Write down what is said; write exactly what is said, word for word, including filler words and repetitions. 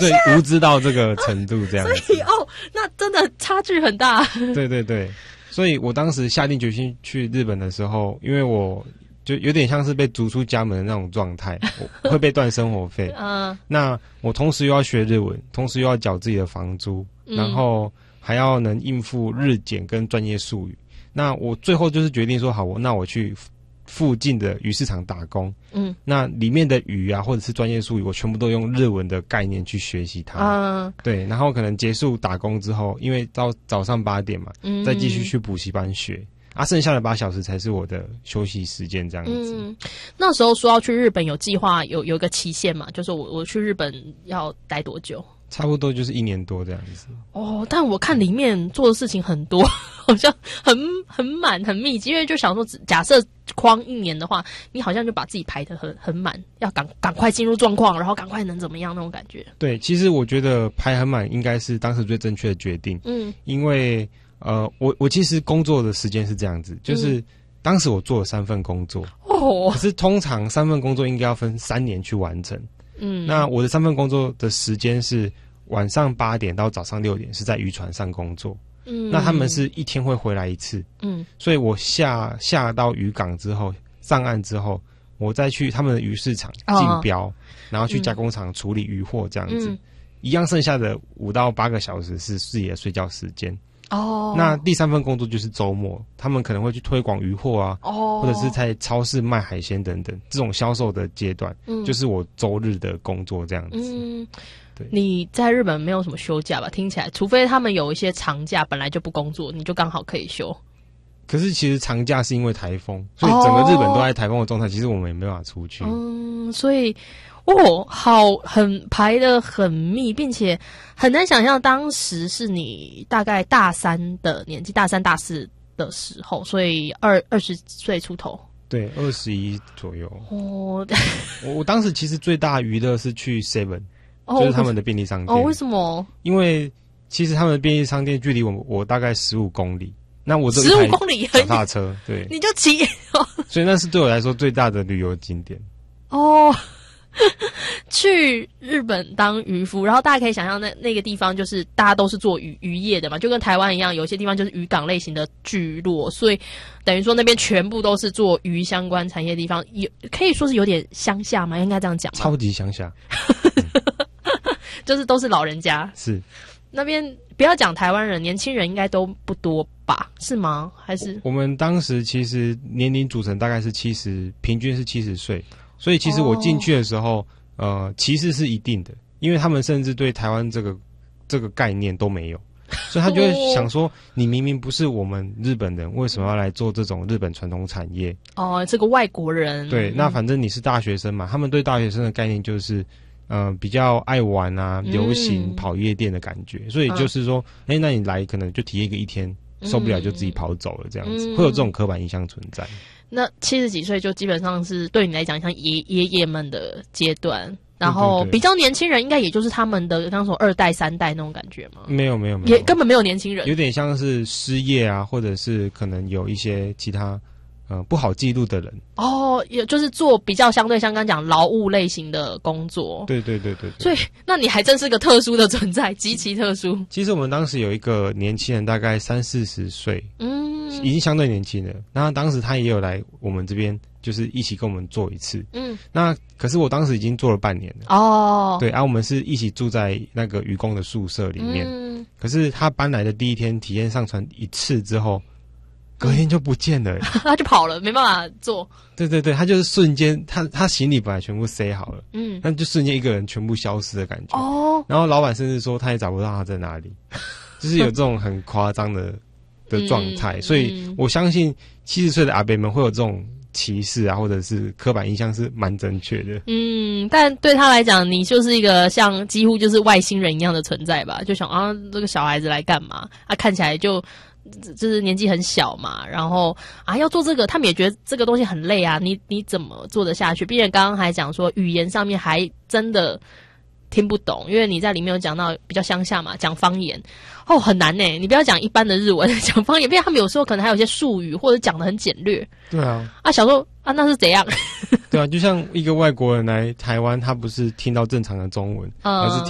对，无知到这个程度这样子。 所以哦，那真的差距很大。 对对对，所以我当时下定决心去日本的时候，因为我就有点像是被逐出家门的那种状态，我会被断生活费。嗯，那我同时又要学日文，同时又要缴自己的房租，嗯、然后还要能应付日检跟专业术语。那我最后就是决定说，好，我那我去附近的鱼市场打工。嗯，那里面的鱼啊，或者是专业术语，我全部都用日文的概念去学习它。嗯，对，然后可能结束打工之后，因为到早上八点嘛，嗯、再继续去补习班学。啊，剩下的八小时才是我的休息时间，这样子。 嗯，那时候说要去日本，有计划有有一个期限嘛？就是我我去日本要待多久？ 差不多就是一年多这样子。 哦，但我看里面做的事情很多，好像很很满很密集，因为就想说，假设框一年的话，你好像就把自己排得很很满，要赶赶快进入状况，然后赶快能怎么样那种感觉。 对，其实我觉得排很满应该是当时最正确的决定。嗯，因为呃，我我其实工作的时间是这样子，就是。当时我做了三份工作，哦，可是通常三份工作应该要分三年去完成。嗯，那我的三份工作的时间是晚上八点到早上六点是在渔船上工作。嗯，那他们是一天会回来一次。嗯，所以我下下到渔港之后，上岸之后，我再去他们的鱼市场竞标，哦、然后去加工厂处理渔货，这样子，嗯、一样剩下的五到八个小时是自己的睡觉时间。哦，那第三份工作就是周末，他们可能会去推广渔货啊，哦，或者是在超市卖海鲜等等，这种销售的阶段，嗯，就是我周日的工作这样子。嗯，对。 你在日本没有什么休假吧？听起来，除非他们有一些长假本来就不工作，你就刚好可以休。 可是其实长假是因为台风，所以整个日本都在台风的状态，其实我们也没办法出去。 嗯，所以。哦，好，很排得很密，并且很难想象当时是你大概大三的年纪，大三大四的时候，所以二二十岁出头， 对，二十一左右。哦，我我当时其实最大的娱乐是去 Seven，哦、就是他们的便利商店。 哦，为什么？ 因为其实他们的便利商店距离我我大概十五公里，那我这十五公里脚踏车，对， 你就骑， 所以那是对我来说最大的旅游景点。 哦。去日本当渔夫，然后大家可以想象那那个地方就是大家都是做渔渔业的嘛，就跟台湾一样，有些地方就是渔港类型的聚落，所以等于说那边全部都是做渔相关产业的地方，有可以说是有点乡下嘛，应该这样讲。 超级乡下， 就是都是老人家。 是那边不要讲台湾人，年轻人应该都不多吧？是吗？还是我们当时其实年龄组成大概是七十，平均是七十岁。所以其实我进去的时候，哦、呃，歧视是一定的，因为他们甚至对台湾这个这个概念都没有，所以他就会想说，哦、你明明不是我们日本人，为什么要来做这种日本传统产业？ 哦，这个外国人。 对，那反正你是大学生嘛，他们对大学生的概念就是，呃，比较爱玩啊，流行、嗯、跑夜店的感觉，所以就是说，哎、嗯，那你来可能就体验个一天，受不了就自己跑走了，这样子、嗯、会有这种刻板印象存在。 那七十几岁就基本上是对你来讲像爷爷爷们的阶段，然后比较年轻人应该也就是他们的刚说二代三代那种感觉吗？ 没有没有没有， 也根本没有年轻人， 有点像是失业啊，或者是可能有一些其他呃不好记录的人。 哦，也就是做比较相对像刚讲劳务类型的工作。 对对对 对, 对。 所以那你还真是个特殊的存在，极其特殊。 其实我们当时有一个年轻人，大概三四十岁，嗯，已经相对年轻了。那当时他也有来我们这边，就是一起跟我们做一次。嗯，那可是我当时已经做了半年了。哦，对啊，我们是一起住在那个渔工的宿舍里面。嗯，可是他搬来的第一天体验上船一次之后，隔天就不见了， 他就跑了，没办法做。 对对对，他就是瞬间，他他行李本来全部塞好了，嗯，那就瞬间一个人全部消失的感觉。哦，然后老板甚至说他也找不到他在哪里，就是有这种很夸张的的状态。嗯，所以我相信七十岁的阿伯们会有这种歧视啊，或者是刻板印象是蛮正确的。 嗯，但对他来讲，你就是一个像几乎就是外星人一样的存在吧？就想啊，这个小孩子来干嘛？他看起来就。就是年纪很小嘛，然后啊要做这个，他们也觉得这个东西很累啊，你你怎么做得下去？并且刚刚还讲说语言上面还真的听不懂，因为你在里面有讲到比较乡下嘛，讲方言哦很难呢。你不要讲一般的日文，讲方言，因为他们有时候可能还有一些术语或者讲得很简略。 对啊， 啊想说啊那是怎样？ 对啊，就像一个外国人来台湾，他不是听到正常的中文，嗯，而是